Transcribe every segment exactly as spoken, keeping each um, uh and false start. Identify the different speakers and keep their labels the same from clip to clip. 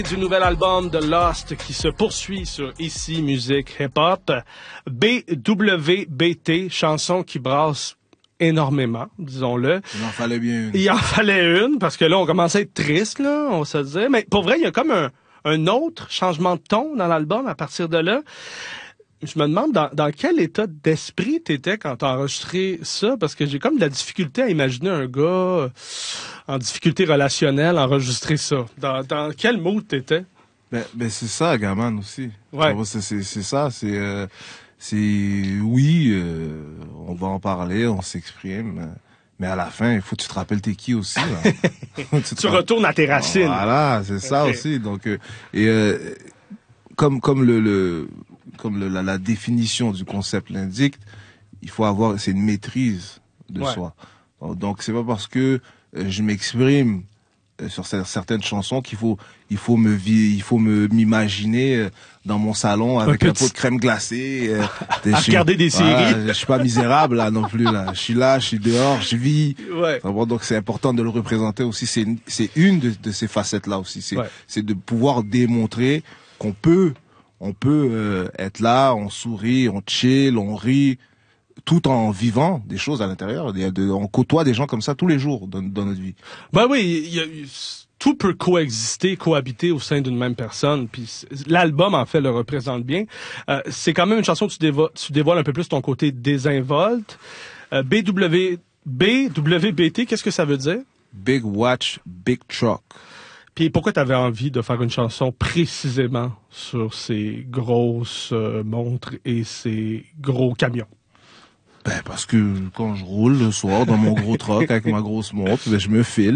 Speaker 1: Du nouvel album de Lost qui se poursuit sur Ici Musique Hip Hop, B W B T, chanson qui brasse énormément, disons-le.
Speaker 2: Il en fallait bien une.
Speaker 1: Il en fallait une, parce que là, on commençait à être triste, là, on se disait. Mais pour vrai, il y a comme un, un autre changement de ton dans l'album à partir de là. Je me demande dans, dans quel état d'esprit t'étais quand t'as enregistré ça, parce que j'ai comme de la difficulté à imaginer un gars en difficulté relationnelle enregistrer ça. Dans, dans quel mood t'étais?
Speaker 2: Ben, ben c'est ça, Gaman aussi.
Speaker 1: Ouais.
Speaker 2: C'est, c'est, c'est ça, c'est, euh, c'est, oui, euh, on va en parler, on s'exprime, mais à la fin, il faut que tu te rappelles t'es qui aussi. Là. tu
Speaker 1: tu retournes à tes racines.
Speaker 2: Voilà, c'est ça okay. aussi. Donc, euh, et euh, comme comme le, le comme le, la, la définition du concept l'indique, il faut avoir, c'est une maîtrise de ouais. soi. Donc c'est pas parce que euh, je m'exprime euh, sur certaines chansons qu'il faut, il faut me, il faut me m'imaginer euh, dans mon salon avec un, un pot de crème glacée, euh,
Speaker 1: à regarder des séries.
Speaker 2: Voilà, je suis pas misérable là non plus là. Je suis là, je suis dehors, je vis.
Speaker 1: Ouais.
Speaker 2: Bon, donc c'est important de le représenter aussi. C'est une, c'est une de, de ces facettes là aussi. C'est, ouais. c'est de pouvoir démontrer qu'on peut On peut euh, être là, on sourit, on chill, on rit, tout en vivant des choses à l'intérieur. De, on côtoie des gens comme ça tous les jours dans, dans notre vie.
Speaker 1: Ben oui, y a, tout peut coexister, cohabiter au sein d'une même personne. Puis l'album, en fait, le représente bien. Euh, c'est quand même une chanson où tu, dévo- tu dévoiles un peu plus ton côté désinvolte. Euh, B W B T, qu'est-ce que ça veut dire?
Speaker 2: Big Watch, Big Truck.
Speaker 1: Puis pourquoi tu avais envie de faire une chanson précisément sur ces grosses euh, montres et ces gros camions?
Speaker 2: Ben parce que quand je roule le soir dans mon gros truck avec ma grosse montre, ben je me file.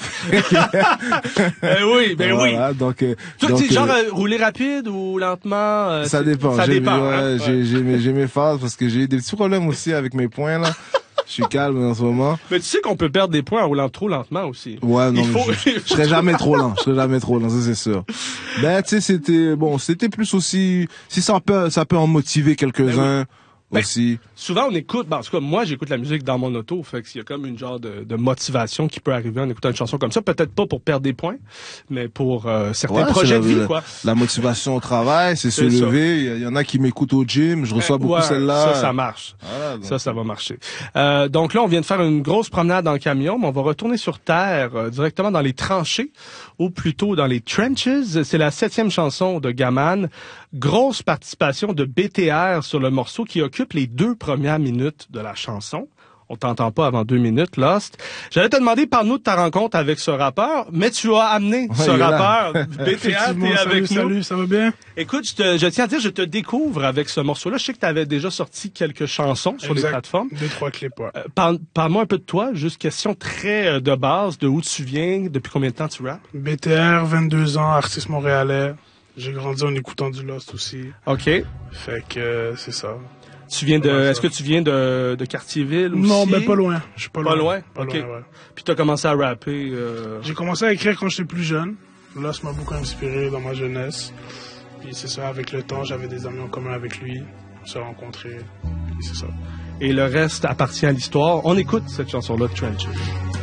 Speaker 1: ben oui, ben voilà,
Speaker 2: oui. Donc, euh,
Speaker 1: tu
Speaker 2: donc
Speaker 1: sais, genre
Speaker 2: euh,
Speaker 1: euh, rouler rapide ou lentement? Euh,
Speaker 2: ça dépend.
Speaker 1: Ça
Speaker 2: j'ai,
Speaker 1: dépend.
Speaker 2: Ouais,
Speaker 1: hein?
Speaker 2: j'ai, ouais. j'ai, mes, j'ai mes phases parce que j'ai des petits problèmes aussi avec mes poings là. Je suis calme en ce moment.
Speaker 1: Mais tu sais qu'on peut perdre des points en roulant trop lentement aussi.
Speaker 2: Ouais, non,
Speaker 1: il faut,
Speaker 2: je, je, je serais jamais trop lent. Je serais jamais trop lent, ça c'est sûr. Ben, tu sais, c'était, bon, c'était plus aussi, si ça peut, ça peut en motiver quelques-uns. Ben oui.
Speaker 1: Ben,
Speaker 2: aussi.
Speaker 1: Souvent, on écoute, ben, en tout cas, moi, j'écoute la musique dans mon auto, fait qu'il y a comme une genre de, de motivation qui peut arriver en écoutant une chanson comme ça. Peut-être pas pour perdre des points, mais pour euh, certains ouais, projets de vie,
Speaker 2: la,
Speaker 1: quoi.
Speaker 2: La motivation au travail, c'est, c'est se lever. Il y, y en a qui m'écoutent au gym, je reçois ben, beaucoup
Speaker 1: ouais,
Speaker 2: celle-là.
Speaker 1: Ça, ça marche.
Speaker 2: Voilà, donc...
Speaker 1: Ça, ça va marcher. Euh, donc là, on vient de faire une grosse promenade en camion, mais on va retourner sur Terre, euh, directement dans les tranchées, ou plutôt dans les trenches. C'est la septième chanson de Gaman. Grosse participation de B T R sur le morceau qui occupe les deux premières minutes de la chanson. On t'entend pas avant deux minutes, Lost. J'allais te demander, parle-nous de ta rencontre avec ce rappeur, mais tu as amené ouais, ce rappeur. B T R, t'es avec
Speaker 3: salut,
Speaker 1: nous.
Speaker 3: Salut, ça va bien?
Speaker 1: Écoute, je, te, je tiens à dire, je te découvre avec ce morceau-là. Je sais que tu avais déjà sorti quelques chansons sur
Speaker 3: exact.
Speaker 1: les plateformes.
Speaker 3: Deux, trois clips, ouais.
Speaker 1: Euh, parle, parle-moi un peu de toi, juste question très euh, de base, de où tu viens, depuis combien de temps tu rappes?
Speaker 3: B T R, vingt-deux ans, artiste montréalais. J'ai grandi en écoutant du Lost aussi.
Speaker 1: OK.
Speaker 3: Fait que euh, c'est ça.
Speaker 1: Tu viens de, est-ce que tu viens de, de Cartierville aussi?
Speaker 3: Non, mais pas loin. Je suis pas,
Speaker 1: pas
Speaker 3: loin.
Speaker 1: loin.
Speaker 3: Pas
Speaker 1: OK.
Speaker 3: loin, ouais.
Speaker 1: Puis t'as commencé à rapper. Euh...
Speaker 3: J'ai commencé à écrire quand j'étais plus jeune. Lost m'a beaucoup inspiré dans ma jeunesse. Puis c'est ça, avec le temps, j'avais des amis en commun avec lui. On s'est rencontrés. Puis c'est ça.
Speaker 1: Et le reste appartient à l'histoire. On écoute cette chanson-là, Trenches.